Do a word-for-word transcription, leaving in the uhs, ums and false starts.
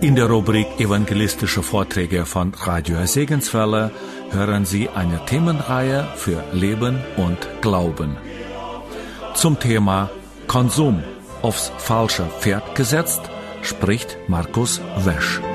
In der Rubrik Evangelistische Vorträge von Radio Segenswelle hören Sie eine Themenreihe für Leben und Glauben. Zum Thema Konsum aufs falsche Pferd gesetzt spricht Markus Wesch.